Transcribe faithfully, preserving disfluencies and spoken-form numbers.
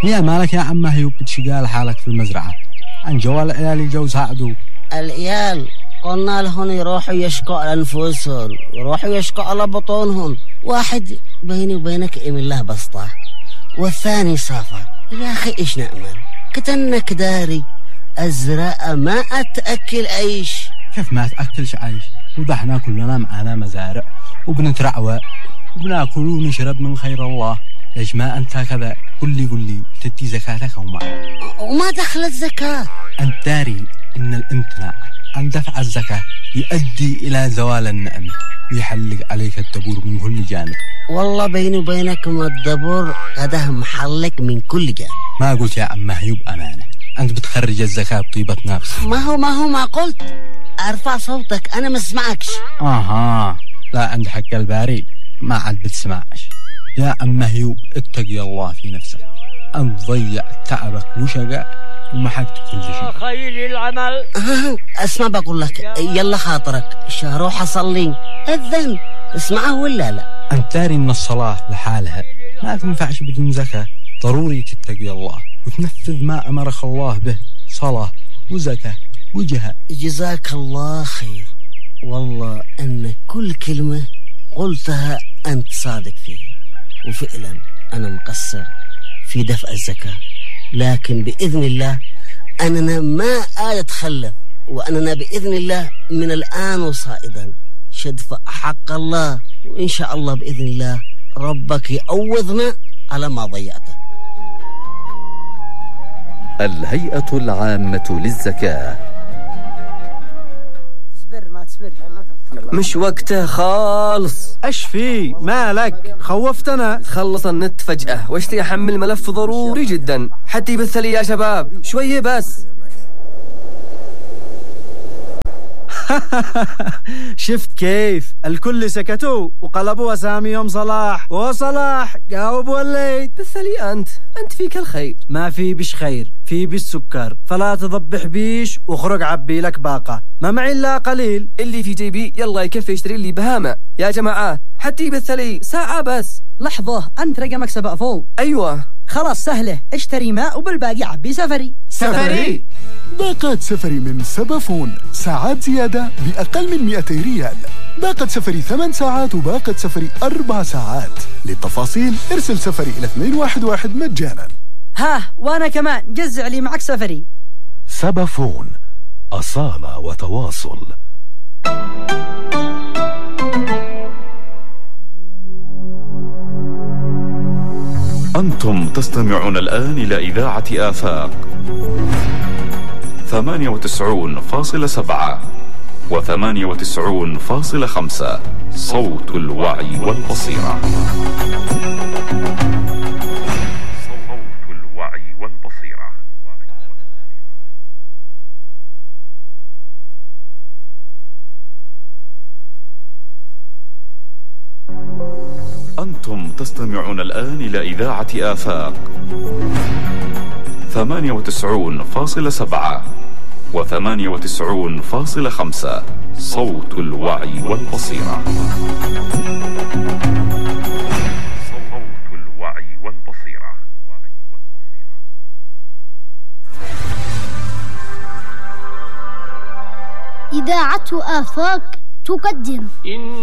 هي مالك يا عم هيوب بتشقال حالك في المزرعة؟ عن جوال العيال جوزها عدو. العيال قلنا لهم يروحوا يشكوا على أنفسهم، يروحوا يشكوا على بطونهم. واحد بيني وبينك إيم الله بسطة، والثاني سافر. يا أخي إيش نأمل؟ كتنك داري الزراعة ما أتأكل عيش. كيف ما تأكلش عيش؟ وضحنا كلنا معنا مزارع وبنترعوى وبناكل ونشرب من خير الله. ليش ما أنت كذا؟ قل لي قل لي تدي زكاتك وما وما دخلت زكاة؟ أنت داري إن الامتناع عن دفع الزكاة يؤدي إلى زوال النعمة ويحلق عليك الدبور من كل جانب. والله بيني وبينك ما الدبور هذا محلق من كل جانب. ما قلت يا عم هيوب أمانة، أنت بتخرج الزكاة بطيبة نفس. ما هو ما هو ما قلت أرفع صوتك أنا ما اسمعكش. آها لا، عند حق الباري ما عاد بتسمعش. يا عم هيوب اتقي الله في نفسك، أنت ضيع تعبك وشقاء ومحقت كل شيء. خير العمل. اسمع بقول لك يلا خاطرك روح أصلي أذن اسمعه ولا لا؟ أنت داري إن الصلاة لحالها ما تنفعش بدون زكاة. ضروري تتقي الله وتنفذ ما أمرك الله به، صلاة وزكاة وجهاد. جزاك الله خير، والله أن كل كلمة قلتها أنت صادق فيها، وفعلا أنا مقصر في دفع الزكاة، لكن بإذن الله أننا ما أتخلف، وأننا بإذن الله من الآن وصائدا شدفع حق الله، وإن شاء الله بإذن الله ربك يعوضنا على ما ضيعته. الهيئة العامة للزكاة. تصبر ما تصبر، مش وقته خالص. ايش في مالك؟ خوفتنا. خلص النت فجأة واشتي احمل ملف ضروري جدا حتى يبث لي يا شباب شوية بس. شفت كيف الكل سكتوا وقلبوا اساميهم صلاح وصلاح جاوب وليت. بث لي انت انت فيك الخير. ما في بش خير، في بش سكر، فلا تضبح بيش وخرج عبي لك باقة، ما معي الا قليل. اللي في جيبي يلا يكفي يشتري لي بهامة يا جماعة حتى يبث لي ساعة بس. لحظة، انت رقمك سبق فوق. ايوه خلاص سهلة، اشتري ماء وبالباقي عبي سفري. سفري باقات سفري من سبافون، ساعات زيادة بأقل من مئتي ريال. باقة سفري ثمان ساعات وباقة سفري أربع ساعات. للتفاصيل ارسل سفري إلى اثنين واحد واحد مجانا. ها وانا كمان جزع لي معك سفري. سبافون، أصالة وتواصل. أنتم تستمعون الآن إلى إذاعة آفاق ثمانية وتسعون فاصلة سبعة وثمانية وتسعون فاصلة خمسة، صوت الوعي والبصيرة. صوت الوعي والبصيرة. أنتم تستمعون الآن إلى إذاعة آفاق ثمانية وتسعون فاصلة سبعة وثمانية وتسعون فاصلة خمسة، صوت الوعي والبصيرة. صوت الوعي والبصيرة. إذاعة آفاق تقدم